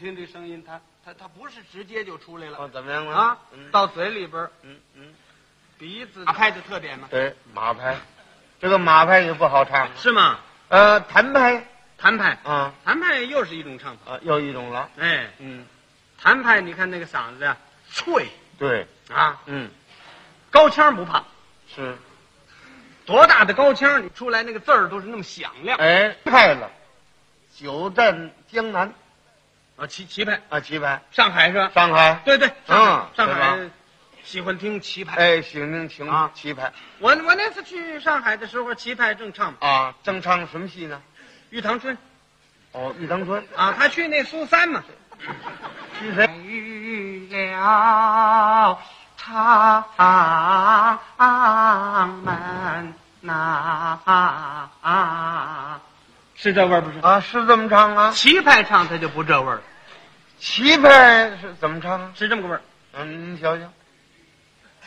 听这声音，它不是直接就出来了。 怎么样了啊？到嘴里边，鼻子马派的特点嘛。 对，马派，这个马派也不好唱， 是吗？ 谭派， 谭派啊， 谭派又是一种唱法又一种了。 哎，谭派你看那个嗓子啊，脆， 对啊， 高腔不怕， 是多大的高腔，你出来那个字儿都是那么响亮。 哎，派了，久战江南啊，齐派啊，齐派， 上海是吧？ 上海， 对对，上对海喜欢听齐派。 哎，喜欢听齐派。 我那次去上海的时候，齐派正唱啊，正唱什么戏呢？ 玉堂春。 哦，玉堂春啊，他去那苏三嘛。 是谁？ 遇了长门呐，是这味儿不是？ 啊，是这么唱啊。 齐派唱他就不这味儿了。 齐派是怎么唱啊？ 是这么个味儿。 您瞧瞧。